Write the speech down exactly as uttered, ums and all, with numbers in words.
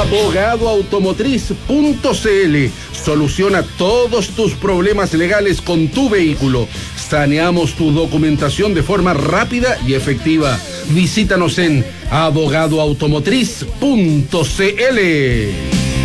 abogado automotriz punto c l. Soluciona todos tus problemas legales con tu vehículo. Saneamos tu documentación de forma rápida y efectiva. Visítanos en abogado automotriz punto c l.